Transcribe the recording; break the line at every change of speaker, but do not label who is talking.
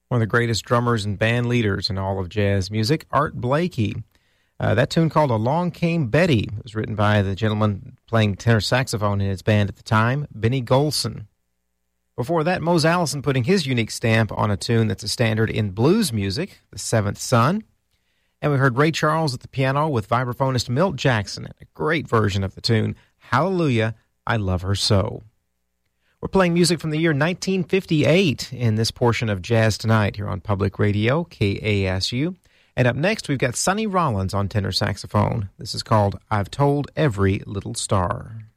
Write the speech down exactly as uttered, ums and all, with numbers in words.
One of the greatest drummers and band leaders in all of jazz music, Art Blakey. Uh, that tune called Along Came Betty was written by the gentleman playing tenor saxophone in his band at the time, Benny Golson. Before that, Mose Allison putting his unique stamp on a tune that's a standard in blues music, The Seventh Son. And we heard Ray Charles at the piano with vibraphonist Milt Jackson, a great version of the tune, Hallelujah, I Love Her So. We're playing music from the year nineteen fifty-eight in this portion of Jazz Tonight here on Public Radio, K A S U. And up next, we've got Sonny Rollins on tenor saxophone. This is called I've Told Every Little Star.